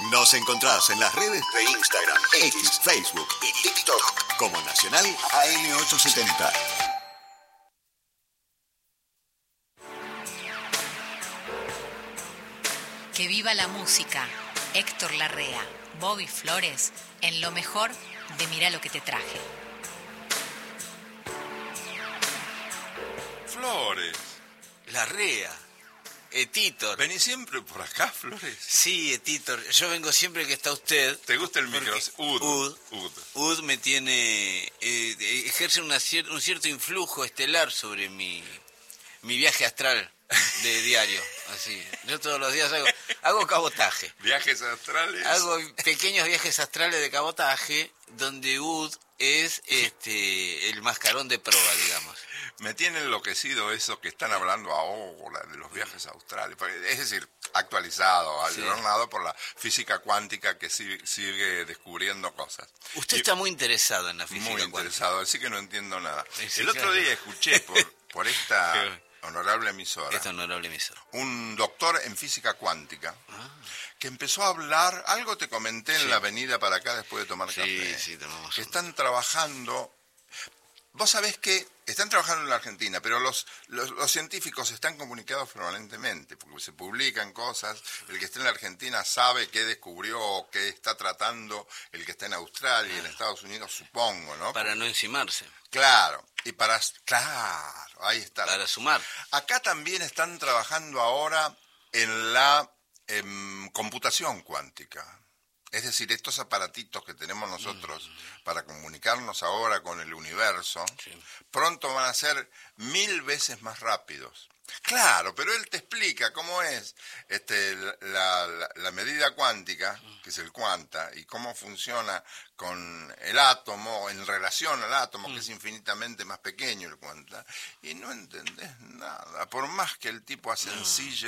Nos encontrás en las redes de Instagram, X, Facebook y TikTok como Nacional AM870. Que viva la música. Héctor Larrea, Bobby Flores, en lo mejor de Mirá lo que te traje. Flores, Larrea, Titor. ¿venís siempre por acá, Flores? Sí, Titor, yo vengo siempre que está usted. ¿Te gusta el micro? Ud me tiene, ejerce un cierto influjo estelar sobre mi viaje astral de diario. Así, yo todos los días hago cabotaje. ¿Viajes astrales? Hago pequeños viajes astrales de cabotaje donde Ud es el mascarón de proa, digamos. Me tiene enloquecido eso que están hablando ahora de los viajes australes. Es decir, actualizado, adornado por la física cuántica que sigue descubriendo cosas. Usted está muy interesado en la física muy cuántica. interesado, así que no entiendo nada. Sí, el otro día escuché por esta honorable emisora, emisora, un doctor en física cuántica que empezó a hablar, algo te comenté en la avenida para acá después de tomar café, que están trabajando. Vos sabés que están trabajando en la Argentina, pero los científicos están comunicados permanentemente, porque se publican cosas, el que está en la Argentina sabe qué descubrió, qué está tratando, el que está en Australia y en Estados Unidos, supongo, ¿no? Para no encimarse. Claro, ahí está. Para sumar. Acá también están trabajando ahora en la computación cuántica. Es decir, estos aparatitos que tenemos nosotros para comunicarnos ahora con el universo, pronto van a ser 1000 veces más rápidos. Claro, pero él te explica cómo es la medida cuántica, que es el cuanta, y cómo funciona con el átomo, en relación al átomo, que es infinitamente más pequeño el cuanta, y no entendés nada. Por más que el tipo hace sencillo